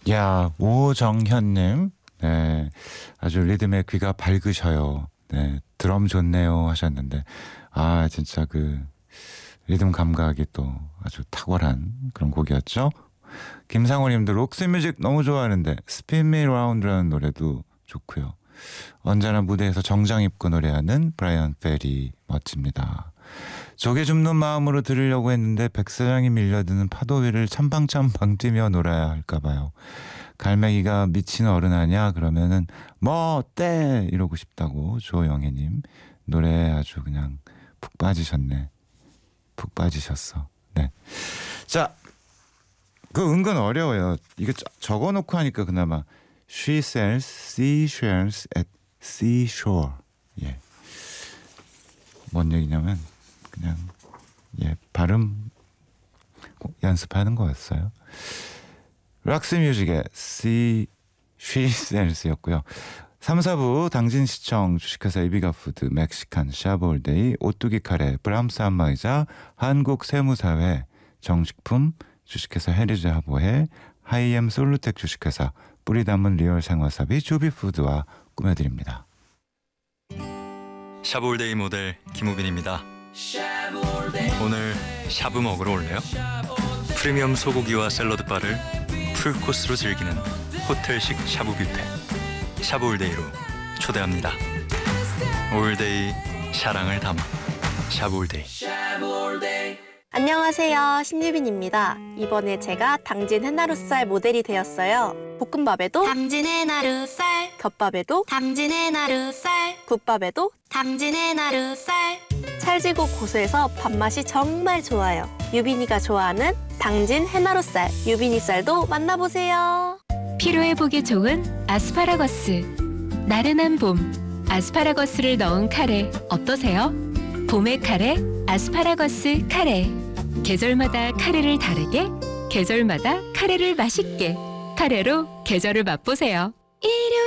야, 오정현님, 네, 아주 리듬에 귀가 밝으셔요. 네, 드럼 좋네요 하셨는데, 아, 진짜 그 리듬 감각이 또 아주 탁월한 그런 곡이었죠. 김상호님도 록스뮤직 너무 좋아하는데 스핀 미 라운드라는 노래도 좋고요. 언제나 무대에서 정장 입고 노래하는 브라이언 페리 멋집니다. 조개 줍는 마음으로 들으려고 했는데 백사장이 밀려드는 파도 위를 찬방찬방 뛰며 놀아야 할까 봐요. 갈매기가 미친 어른 아냐 그러면은 뭐 어때 이러고 싶다고 조영애님 노래 아주 그냥 푹 빠지셨네. 푹 빠지셨어. 네. 자, 그 은근 어려워요. 이거 적어놓고 하니까 그나마 She sells seashells at seashore. 예. 뭔 얘기냐면 그냥 발음 연습하는 거였어요. 락스뮤직의 She Sells였고요. 3, 4부 당진 시청 주식회사 이비가푸드 멕시칸 샤브올데이 오뚜기 카레 브람스 한마이자 한국세무사회 정식품 주식회사 헤리즈 하보해 하이엠 솔루텍 주식회사 뿌리 담은 리얼 생와사비 주비푸드와 꾸며드립니다. 샤브올데이 모델 김우빈입니다. 오늘 샤브 먹으러 올래요? 프리미엄 소고기와 샐러드 바를 풀코스로 즐기는 호텔식 샤브 뷔페 샤브올데이로 초대합니다. 올데이 사랑을 담아 샤브올데이. 안녕하세요, 신유빈입니다. 이번에 제가 당진 해나루살 모델이 되었어요. 볶음밥에도 당진 해나루살, 덮밥에도 당진 해나루살, 국밥에도 당진 해나루살. 찰지고 고소해서 밥맛이 정말 좋아요. 유빈이가 좋아하는 당진 해나루살, 유빈이 쌀도 만나보세요. 피로회복에 좋은 아스파라거스. 나른한 봄, 아스파라거스를 넣은 카레 어떠세요? 봄의 카레, 아스파라거스 카레. 계절마다 카레를 다르게, 계절마다 카레를 맛있게. 카레로 계절을 맛보세요.